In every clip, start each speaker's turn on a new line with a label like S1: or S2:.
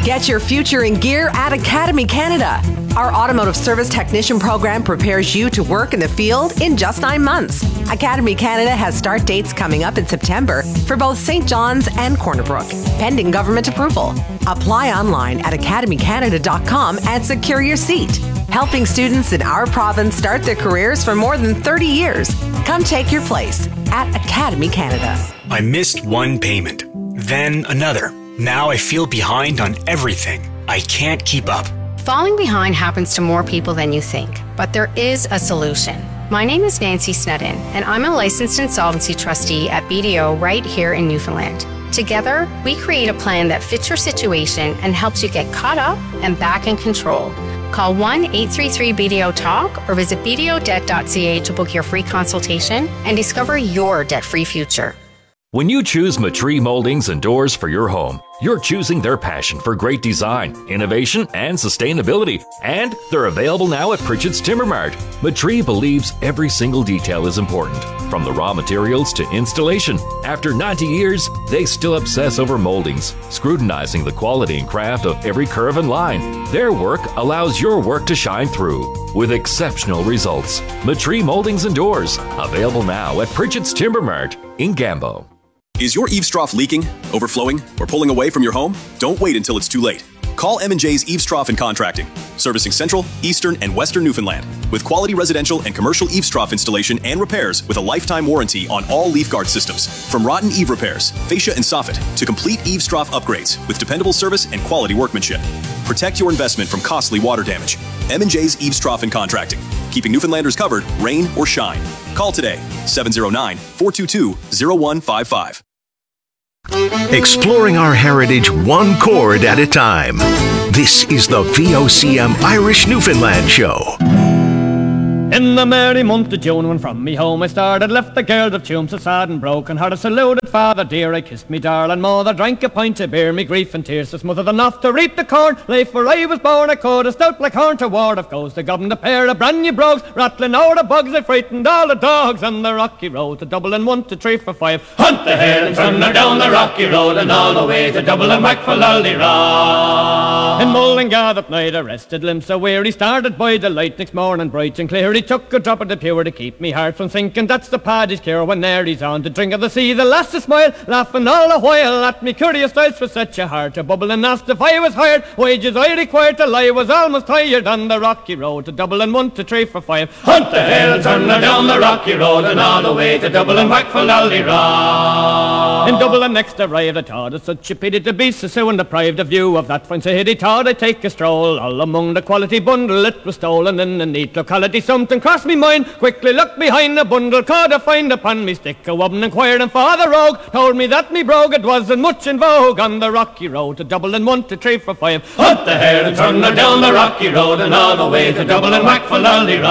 S1: Get your future in gear at Academy Canada. Our automotive service technician program prepares you to work in the field in just 9 months. Academy Canada has start dates coming up in September for both St. John's and Corner Brook, pending government approval. Apply online at academycanada.com and secure your seat. Helping students in our province start their careers for more than 30 years. Come take your place at Academy Canada.
S2: I missed one payment, then another. Now I feel behind on everything. I can't keep up.
S3: Falling behind happens to more people than you think, but there is a solution. My name is Nancy Snedden, and I'm a licensed insolvency trustee at BDO right here in Newfoundland. Together, we create a plan that fits your situation and helps you get caught up and back in control. Call 1-833-BDO-TALK or visit bdodebt.ca to book your free consultation and discover your debt-free future.
S4: When you choose Matree Moldings and Doors for your home, you're choosing their passion for great design, innovation, and sustainability. And they're available now at Pritchett's Timber Mart. Matree believes every single detail is important, from the raw materials to installation. After 90 years, they still obsess over moldings, scrutinizing the quality and craft of every curve and line. Their work allows your work to shine through with exceptional results. Matree Moldings and Doors, available now at Pritchett's Timber Mart in Gambo.
S5: Is your eaves trough leaking, overflowing, or pulling away from your home? Don't wait until it's too late. Call M&J's Eaves Trough and Contracting, servicing Central, Eastern, and Western Newfoundland, with quality residential and commercial eaves trough installation and repairs with a lifetime warranty on all leaf guard systems. From rotten eave repairs, fascia and soffit, to complete eaves trough upgrades with dependable service and quality workmanship. Protect your investment from costly water damage. M&J's Eaves Trough and Contracting, keeping Newfoundlanders covered, rain or shine. Call today, 709-422-0155.
S6: Exploring our heritage one chord at a time. This is the VOCM Irish Newfoundland Show.
S7: In the merry month of June, when from me home I started, left the girls of Tuam so sad and broken heart. I saluted father dear, I kissed me darling mother, drank a pint of beer, me grief and tears to smothered enough to reap the corn. Life where I was born, I could a stout black horn to ward of goes to govern a pair of brand new brogues, rattling over the bugs. I frightened all the dogs on the rocky road to Dublin, 1 to 3 for 5. Hunt the hare and turn her down the rocky road and all the way to Dublin, whack for Lullyraw. In Mullingar that night I rested, limbs so weary, started by the light next morning bright and clear. He took a drop of the pure to keep me heart from sinking. That's the paddy's cure when there he's on to drink of the sea. The lass to smile, laughing all the while at me curious styles for such a heart. A bubble and asked if I was hired, wages I required till I was almost tired. On the rocky road to Dublin, 1 to 3 for 5. Hunt the hare and turn her down the rocky road and all the way to Dublin, whack for Lullyraw. In Dublin next arrived, I thought it such a pity to be so soon deprived of view of that fine city. Thought I'd take a stroll all among the quality bundle it was stolen in a neat locality. Something crossed me mind, quickly looked behind the bundle, caught a find upon me stick. A woman inquired and Father Rogue told me that me brogue it wasn't much in vogue. On the rocky road to Dublin, 1 to 3 for 5. Hunt the hare and turn her down the rocky road and all the way to Dublin, whack for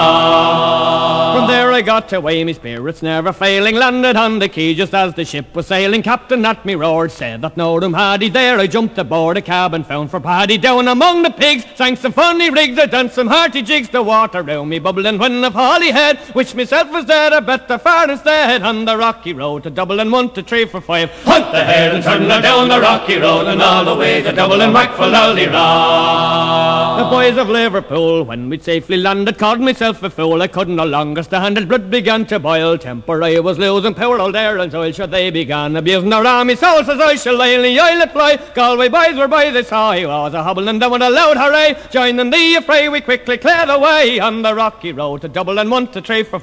S7: Lullyraw. From there I got away, me spirits never failing, landed on the quay just as the ship was sailing. Captain at me roared, said that no room had he there. I jumped aboard a cab and found for Paddy down among the pigs, sang some funny rigs, I danced some hearty jigs. The water round me bubbling when of Holyhead, which myself was dead, I bet the far instead. On the rocky road to Dublin, 1 to 3 for 5. Hunt the hare and turn her down the rocky road and all the way to Dublin, whack for Lullyraw. The boys of Liverpool, when we'd safely landed, called myself a fool. I couldn't no longer stand it, blood began to boil, temper I was losing, power all there and oil, sure they began abusing their army souls as I shall lay in the islet fly. Galway boys were by, they saw he was a hobbling down with a loud hooray, joining the affray we quickly cleared away. On the rocky road to Dublin, 1 to 3 for